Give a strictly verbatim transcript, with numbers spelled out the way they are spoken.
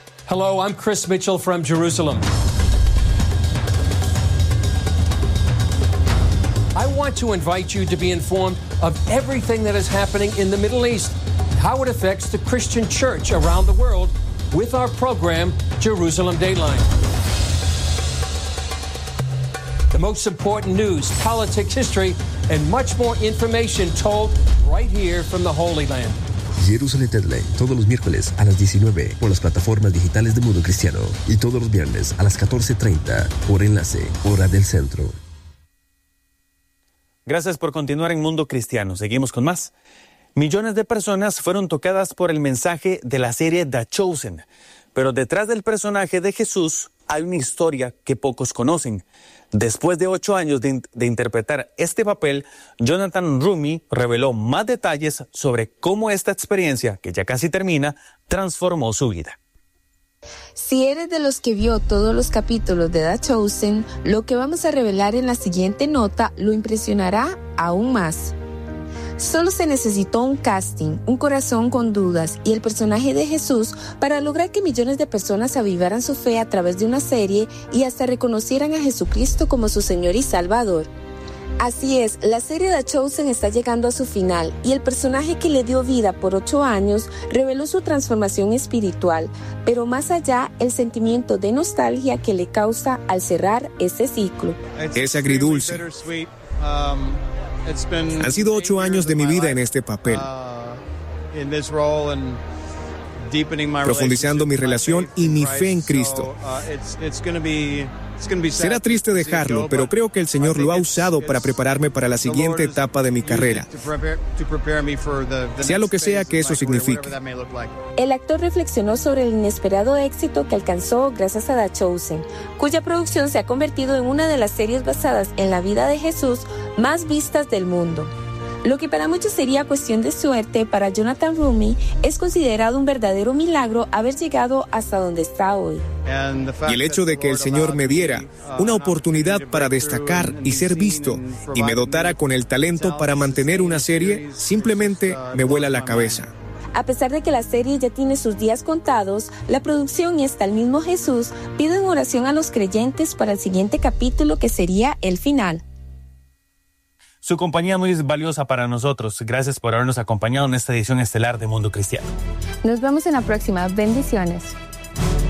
Hello, I'm Chris Mitchell from Jerusalem. I want to invite you to be informed of everything that is happening in the Middle East, how it affects the Christian church around the world with our program, Jerusalem Dateline. The most important news, politics, history, and much more information told right here from the Holy Land. Jerusalem Dateline, todos los miércoles a las diecinueve por las plataformas digitales de Mundo Cristiano y todos los viernes a las catorce treinta por Enlace, hora del centro. Gracias por continuar en Mundo Cristiano. Seguimos con más. Millones de personas fueron tocadas por el mensaje de la serie The Chosen, pero detrás del personaje de Jesús hay una historia que pocos conocen. Después de ocho años de, de interpretar este papel, Jonathan Roumie reveló más detalles sobre cómo esta experiencia, que ya casi termina, transformó su vida. Si eres de los que vio todos los capítulos de The Chosen, lo que vamos a revelar en la siguiente nota lo impresionará aún más. Solo se necesitó un casting, un corazón con dudas y el personaje de Jesús para lograr que millones de personas avivaran su fe a través de una serie y hasta reconocieran a Jesucristo como su Señor y Salvador. Así es, la serie The Chosen está llegando a su final y el personaje que le dio vida por ocho años reveló su transformación espiritual, pero más allá el sentimiento de nostalgia que le causa al cerrar ese ciclo. Es agridulce. Han sido ocho años de mi vida en este papel, profundizando mi relación y mi fe en Cristo. Será triste dejarlo, pero creo que el Señor lo ha usado para prepararme para la siguiente etapa de mi carrera, sea lo que sea que eso signifique. El actor reflexionó sobre el inesperado éxito que alcanzó gracias a The Chosen, cuya producción se ha convertido en una de las series basadas en la vida de Jesús más vistas del mundo. Lo que para muchos sería cuestión de suerte, para Jonathan Roumie es considerado un verdadero milagro haber llegado hasta donde está hoy. Y el hecho de que el Señor me diera una oportunidad para destacar y ser visto y me dotara con el talento para mantener una serie, simplemente me vuela la cabeza. A pesar de que la serie ya tiene sus días contados, la producción y hasta el mismo Jesús piden oración a los creyentes para el siguiente capítulo, que sería el final. Su compañía muy valiosa para nosotros. Gracias por habernos acompañado en esta edición estelar de Mundo Cristiano. Nos vemos en la próxima. Bendiciones.